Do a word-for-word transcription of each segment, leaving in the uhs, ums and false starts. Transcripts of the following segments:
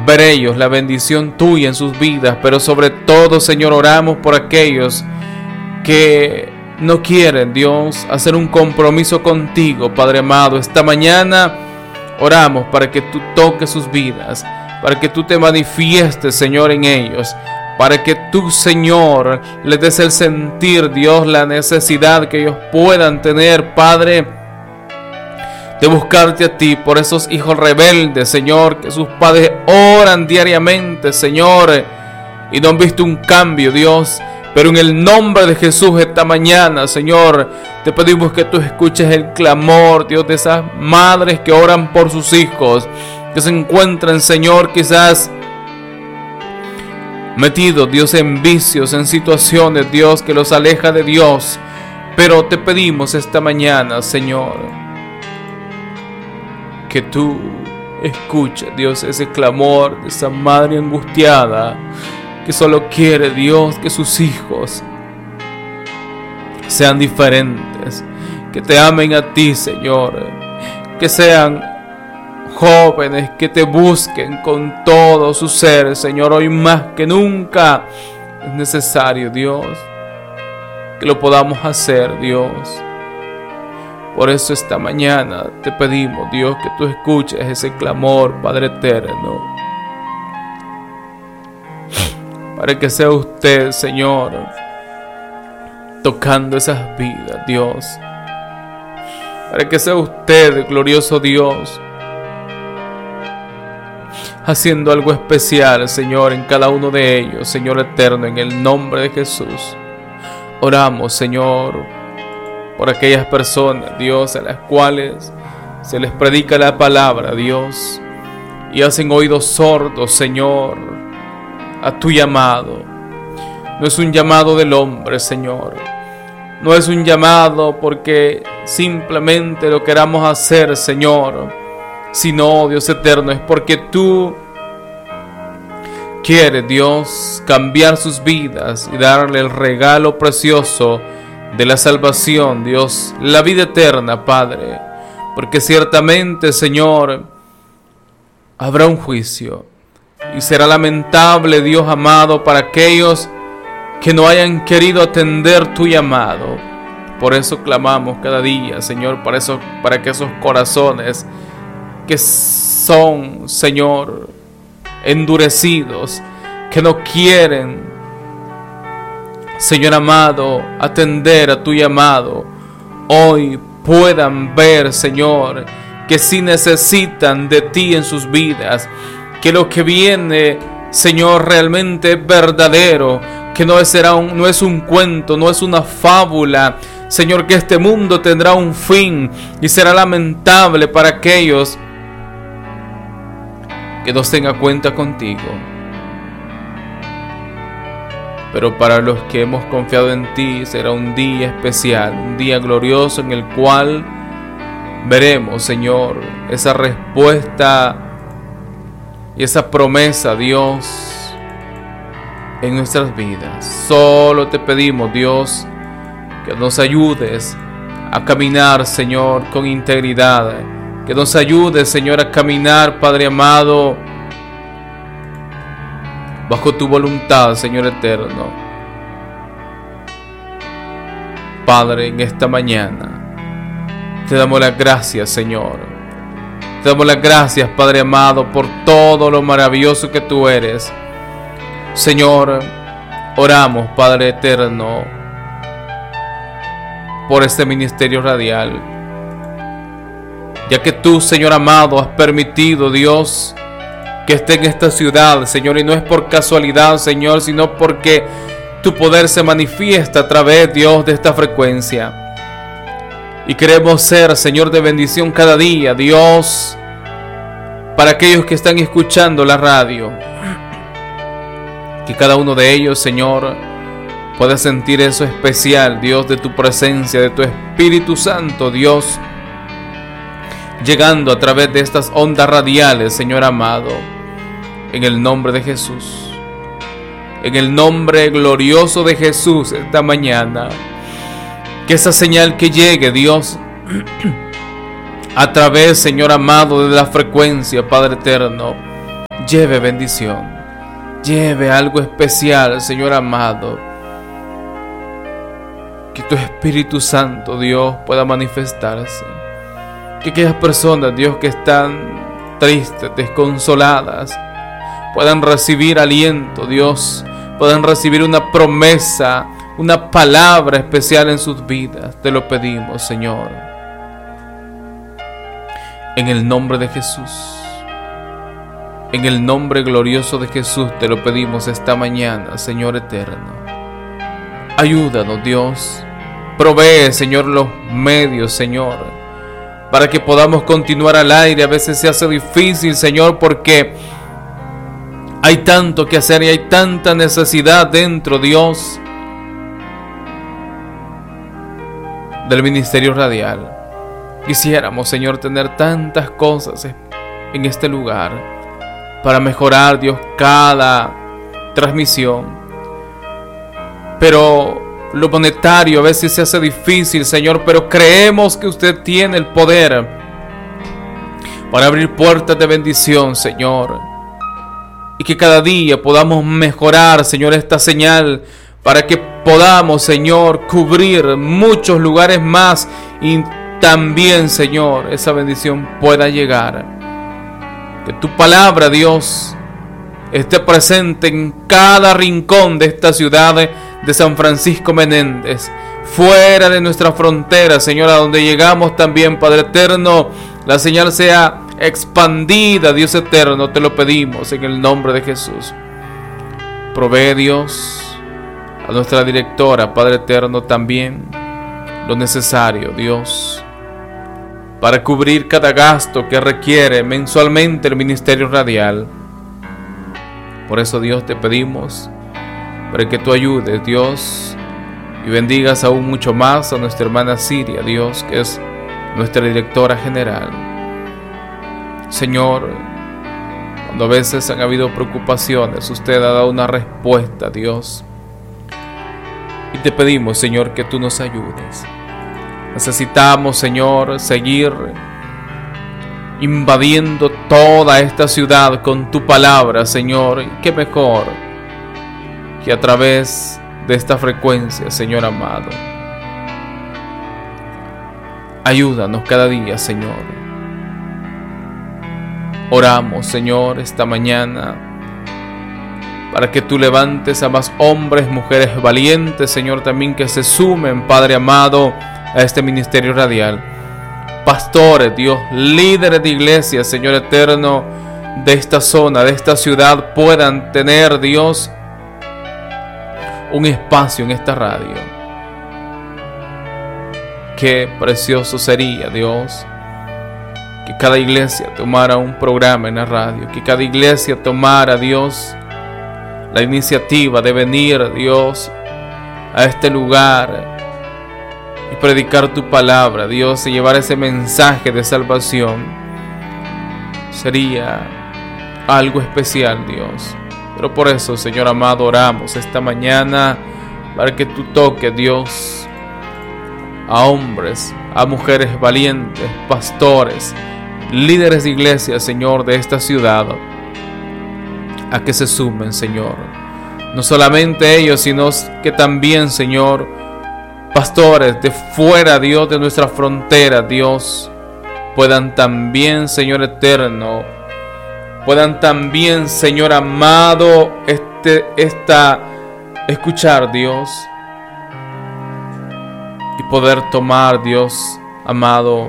ver ellos la bendición tuya en sus vidas, pero sobre todo, Señor, oramos por aquellos que no quieren, Dios, hacer un compromiso contigo, Padre amado. Esta mañana oramos para que tú toques sus vidas, para que tú te manifiestes, Señor, en ellos, para que tú, Señor, les des el sentir, Dios, la necesidad que ellos puedan tener, Padre, de buscarte a ti, por esos hijos rebeldes, Señor, que sus padres oran diariamente, Señor, y no han visto un cambio, Dios. Pero en el nombre de Jesús esta mañana, Señor, te pedimos que tú escuches el clamor, Dios, de esas madres que oran por sus hijos, que se encuentran, Señor, quizás metidos, Dios, en vicios, en situaciones, Dios, que los aleja de Dios. Pero te pedimos esta mañana, Señor, que tú escuches, Dios, ese clamor de esa madre angustiada que solo quiere, Dios, que sus hijos sean diferentes, que te amen a ti, Señor, que sean jóvenes que te busquen con todo su ser, Señor. Hoy más que nunca es necesario, Dios, que lo podamos hacer, Dios. Por eso esta mañana te pedimos, Dios, que tú escuches ese clamor, Padre eterno, para que sea usted, Señor, tocando esas vidas, Dios, para que sea usted, glorioso Dios, haciendo algo especial, Señor, en cada uno de ellos, Señor eterno, en el nombre de Jesús. Oramos, Señor, por aquellas personas, Dios, a las cuales se les predica la palabra, Dios, y hacen oídos sordos, Señor, a tu llamado. No es un llamado del hombre, Señor. No es un llamado porque simplemente lo queramos hacer, Señor, sino, Dios eterno, es porque tú quieres, Dios, cambiar sus vidas y darle el regalo precioso de la salvación, Dios, la vida eterna, Padre. Porque ciertamente, Señor, habrá un juicio y será lamentable, Dios amado, para aquellos que no hayan querido atender tu llamado. Por eso clamamos cada día, Señor, para, eso, para que esos corazones que son, Señor, endurecidos, que no quieren, Señor amado, atender a tu llamado, hoy puedan ver, Señor, que sí necesitan de ti en sus vidas, que lo que viene, Señor, realmente es verdadero, que no es, un, no es un cuento, no es una fábula, Señor, que este mundo tendrá un fin y será lamentable para aquellos que no tengan cuenta contigo. Pero para los que hemos confiado en ti será un día especial, un día glorioso en el cual veremos, Señor, esa respuesta y esa promesa, Dios, en nuestras vidas. Solo te pedimos, Dios, que nos ayudes a caminar, Señor, con integridad, que nos ayudes, Señor, a caminar, Padre amado, bajo tu voluntad, Señor eterno. Padre, en esta mañana te damos las gracias, Señor. Te damos las gracias, Padre amado, por todo lo maravilloso que tú eres. Señor, oramos, Padre eterno, por este ministerio radial, ya que tú, Señor amado, has permitido, Dios, que esté en esta ciudad, Señor, y no es por casualidad, Señor, sino porque tu poder se manifiesta a través, Dios, de esta frecuencia. Y queremos ser, Señor, de bendición cada día, Dios, para aquellos que están escuchando la radio. Que cada uno de ellos, Señor, pueda sentir eso especial, Dios, de tu presencia, de tu Espíritu Santo, Dios, llegando a través de estas ondas radiales, Señor amado, en el nombre de Jesús. En el nombre glorioso de Jesús esta mañana. Que esa señal que llegue, Dios, a través, Señor amado, de la frecuencia, Padre eterno, lleve bendición, lleve algo especial, Señor amado. Que tu Espíritu Santo, Dios, pueda manifestarse. Que aquellas personas, Dios, que están tristes, desconsoladas, puedan recibir aliento, Dios, puedan recibir una promesa, una palabra especial en sus vidas. Te lo pedimos, Señor. En el nombre de Jesús, en el nombre glorioso de Jesús, te lo pedimos esta mañana, Señor eterno. Ayúdanos, Dios. Provee, Señor, los medios, Señor, para que podamos continuar al aire. A veces se hace difícil, Señor, porque hay tanto que hacer y hay tanta necesidad dentro, Dios, del ministerio radial. Quisiéramos, Señor, tener tantas cosas en este lugar para mejorar, Dios, cada transmisión. Pero lo monetario a veces se hace difícil, Señor, pero creemos que usted tiene el poder para abrir puertas de bendición, Señor. Y que cada día podamos mejorar, Señor, esta señal para que podamos, Señor, cubrir muchos lugares más y también, Señor, esa bendición pueda llegar. Que tu palabra, Dios, esté presente en cada rincón de esta ciudad de San Francisco Menéndez, fuera de nuestra frontera, Señor, a donde llegamos también, Padre eterno, la señal sea expandida, Dios eterno, te lo pedimos en el nombre de Jesús. Provee, Dios, a nuestra directora, Padre eterno, también lo necesario, Dios, para cubrir cada gasto que requiere mensualmente el ministerio radial. Por eso, Dios, te pedimos para que tú ayudes, Dios, y bendigas aún mucho más a nuestra hermana Siria, Dios, que es nuestra directora general. Señor, cuando a veces han habido preocupaciones, usted ha dado una respuesta, Dios. Y te pedimos, Señor, que tú nos ayudes. Necesitamos, Señor, seguir invadiendo toda esta ciudad con tu palabra, Señor. Y qué mejor que a través de esta frecuencia, Señor amado. Ayúdanos cada día, Señor. Oramos, Señor, esta mañana para que tú levantes a más hombres, mujeres valientes, Señor, también que se sumen, Padre amado, a este ministerio radial. Pastores, Dios, líderes de iglesia, Señor eterno, de esta zona, de esta ciudad, puedan tener, Dios, un espacio en esta radio. Qué precioso sería, Dios, que cada iglesia tomara un programa en la radio, que cada iglesia tomara, Dios, la iniciativa de venir, Dios, a este lugar y predicar tu palabra, Dios, y llevar ese mensaje de salvación. Sería algo especial, Dios. Pero por eso, Señor amado, oramos esta mañana para que tú toques, Dios, a hombres, a mujeres valientes, pastores, líderes de iglesia, Señor, de esta ciudad, a que se sumen, Señor. No solamente ellos, sino que también, Señor, pastores de fuera, Dios, de nuestra frontera, Dios, puedan también, Señor eterno, puedan también, Señor amado, este, esta, escuchar, Dios, y poder tomar, Dios amado,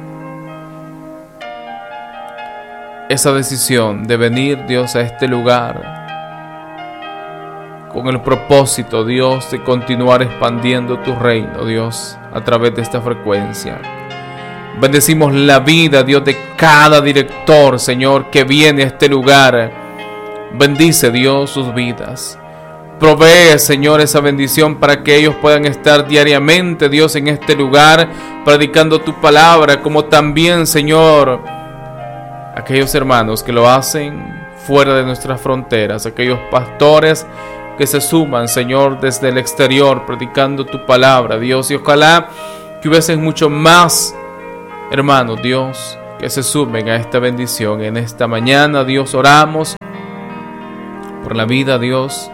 esa decisión de venir, Dios, a este lugar con el propósito, Dios, de continuar expandiendo tu reino, Dios, a través de esta frecuencia. Bendecimos la vida, Dios, de cada director, Señor, que viene a este lugar. Bendice, Dios, sus vidas. Provee, Señor, esa bendición para que ellos puedan estar diariamente, Dios, en este lugar, predicando tu palabra, como también, Señor, aquellos hermanos que lo hacen fuera de nuestras fronteras, aquellos pastores que se suman, Señor, desde el exterior, predicando tu palabra, Dios, y ojalá que hubiesen mucho más hermanos, Dios, que se sumen a esta bendición. En esta mañana, Dios, oramos por la vida, Dios,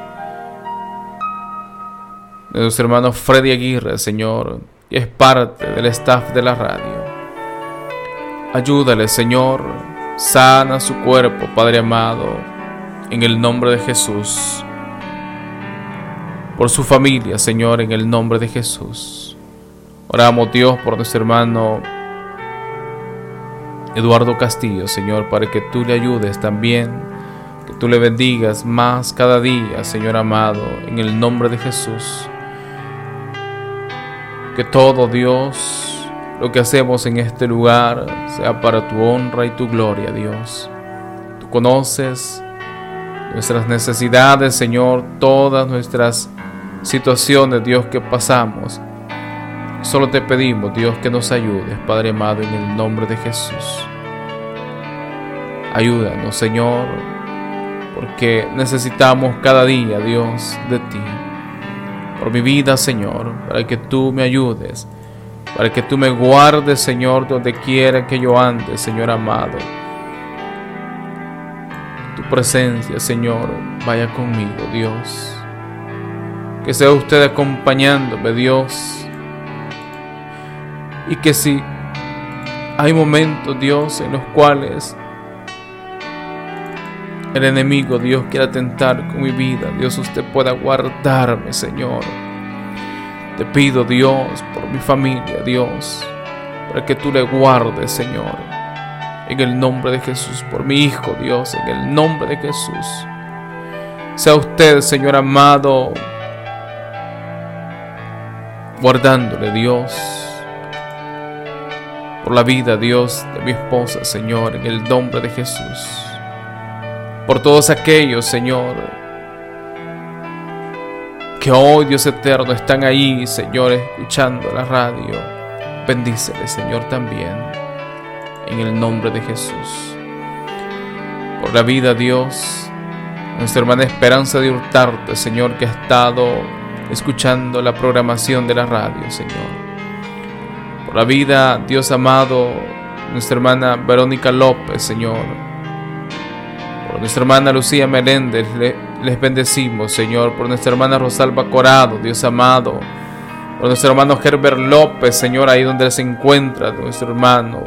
de nuestro hermano Freddy Aguirre, Señor, que es parte del staff de la radio. Ayúdale, Señor, sana su cuerpo, Padre amado, en el nombre de Jesús. Por su familia, Señor, en el nombre de Jesús. Oramos, Dios, por nuestro hermano Eduardo Castillo, Señor, para que tú le ayudes también, que tú le bendigas más cada día, Señor amado, en el nombre de Jesús. Que todo, Dios, lo que hacemos en este lugar sea para tu honra y tu gloria, Dios. Tú conoces nuestras necesidades, Señor, todas nuestras situaciones, Dios, que pasamos. Solo te pedimos, Dios, que nos ayudes, Padre amado, en el nombre de Jesús. Ayúdanos, Señor, porque necesitamos cada día, Dios, de ti. Por mi vida, Señor, para que tú me ayudes, para que tú me guardes, Señor, donde quiera que yo ande, Señor amado. Tu presencia, Señor, vaya conmigo, Dios. Que sea usted acompañándome, Dios. Y que si hay momentos, Dios, en los cuales el enemigo, Dios, quiere atentar con mi vida, Dios, usted pueda guardarme, Señor. Te pido, Dios, por mi familia, Dios, para que tú le guardes, Señor, en el nombre de Jesús. Por mi hijo, Dios, en el nombre de Jesús. Sea usted, Señor amado, guardándole, Dios, por la vida, Dios, de mi esposa, Señor, en el nombre de Jesús. Por todos aquellos, Señor, que hoy, Dios eterno, están ahí, Señor, escuchando la radio. Bendíceles, Señor, también, en el nombre de Jesús. Por la vida, Dios, nuestra hermana Esperanza de Hurtarte, Señor, que ha estado escuchando la programación de la radio, Señor. Por la vida, Dios amado, nuestra hermana Verónica López, Señor. Por nuestra hermana Lucía Meléndez, le, les bendecimos, Señor. Por nuestra hermana Rosalba Corado, Dios amado. Por nuestro hermano Herbert López, Señor, ahí donde se encuentra nuestro hermano.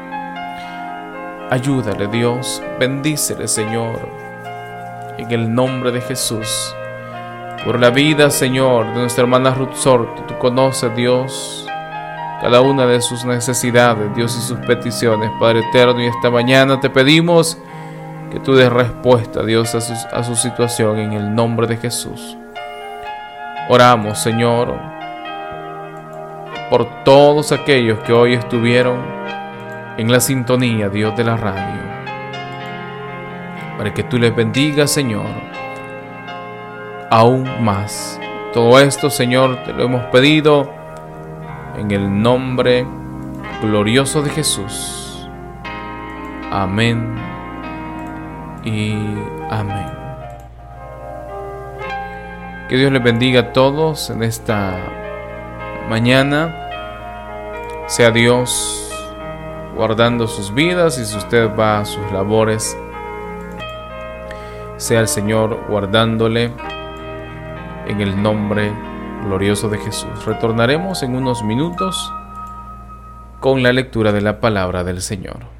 Ayúdale, Dios. Bendícele, Señor, en el nombre de Jesús. Por la vida, Señor, de nuestra hermana Ruth Sorto. Tú conoces, Dios, cada una de sus necesidades, Dios, y sus peticiones, Padre eterno. Y esta mañana te pedimos que tú des respuesta, Dios, a su, a su situación en el nombre de Jesús. Oramos, Señor, por todos aquellos que hoy estuvieron en la sintonía, Dios, de la radio, para que tú les bendigas, Señor, aún más. Todo esto, Señor, te lo hemos pedido en el nombre glorioso de Jesús. Amén y amén. Que Dios les bendiga a todos en esta mañana. Sea Dios guardando sus vidas, y si usted va a sus labores, sea el Señor guardándole en el nombre glorioso de Jesús. Retornaremos en unos minutos con la lectura de la palabra del Señor.